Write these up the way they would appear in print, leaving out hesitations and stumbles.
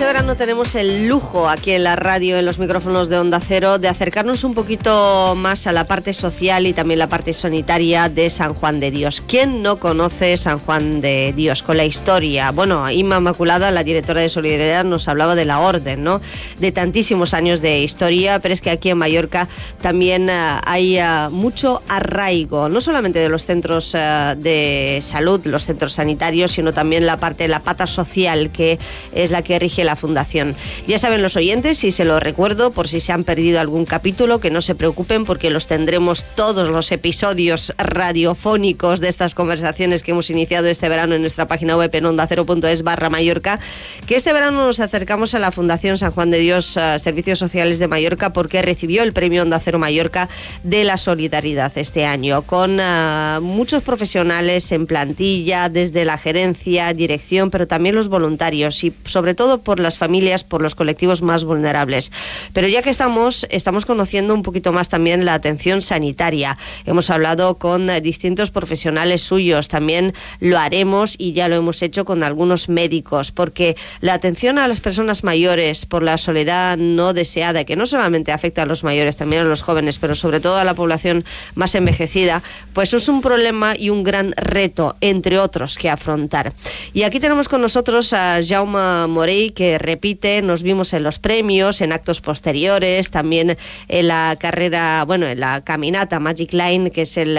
verano tenemos el lujo aquí en la radio, en los micrófonos de Onda Cero, de acercarnos un poquito más a la parte social y también la parte sanitaria de San Juan de Dios. ¿Quién no conoce San Juan de Dios con la historia? Bueno, Inma Maculada, la directora de Solidaridad, nos hablaba de la orden, ¿no? De tantísimos años de historia, pero es que aquí en Mallorca también hay mucho arraigo, no solamente de los centros de salud, los centros sanitarios, sino también la parte de la pata social, que es la que rige la Fundación. Ya saben los oyentes, y se lo recuerdo por si se han perdido algún capítulo, que no se preocupen porque los tendremos todos los episodios radiofónicos de estas conversaciones que hemos iniciado este verano en nuestra página web en ondacero.es/Mallorca, que este verano nos acercamos a la Fundación San Juan de Dios Servicios Sociales de Mallorca porque recibió el premio Onda Cero Mallorca de la Solidaridad este año, con muchos profesionales en plantilla, desde la gerencia, dirección, pero también los voluntarios y sobre todo por las familias, por los colectivos más vulnerables. Pero ya que estamos conociendo un poquito más también la atención sanitaria. Hemos hablado con distintos profesionales suyos, también lo haremos y ya lo hemos hecho con algunos médicos, porque la atención a las personas mayores por la soledad no deseada, que no solamente afecta a los mayores, también a los jóvenes, pero sobre todo a la población más envejecida, pues es un problema y un gran reto, entre otros, que afrontar. Y aquí tenemos con nosotros a Jaume Morell, que repite, nos vimos en los premios, en actos posteriores, también en la carrera, bueno, en la caminata Magic Line, que es el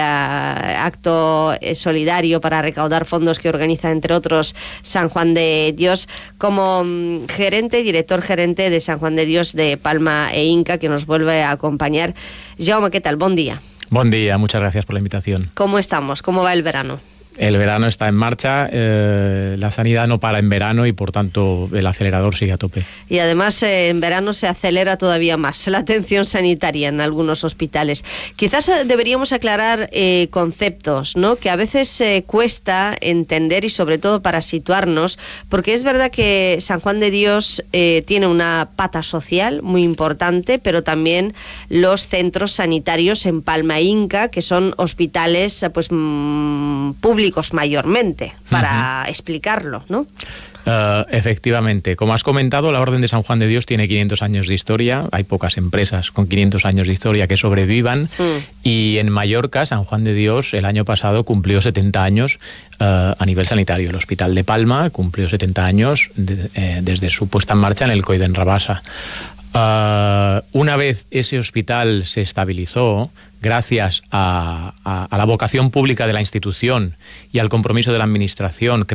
acto solidario para recaudar fondos que organiza, entre otros, San Juan de Dios, como director gerente de San Juan de Dios de Palma e Inca, que nos vuelve a acompañar. Jaume, ¿qué tal? Buen día. Buen día, muchas gracias por la invitación. ¿Cómo estamos? ¿Cómo va el verano? El verano está en marcha, la sanidad no para en verano y por tanto el acelerador sigue a tope. Y además en verano se acelera todavía más la atención sanitaria en algunos hospitales. Quizás deberíamos aclarar conceptos, ¿no? Que a veces cuesta entender y sobre todo para situarnos, porque es verdad que San Juan de Dios tiene una pata social muy importante, pero también los centros sanitarios en Palma e Inca, que son hospitales pues públicos mayormente, para explicarlo, ¿no? Efectivamente, como has comentado, la Orden de San Juan de Dios tiene 500 años de historia. Hay pocas empresas con 500 años de historia que sobrevivan. Y en Mallorca, San Juan de Dios el año pasado cumplió 70 años a nivel sanitario. El Hospital de Palma cumplió 70 años desde su puesta en marcha en el COI d'en Rabassa. Una vez ese hospital se estabilizó, gracias a la vocación pública de la institución y al compromiso de la administración,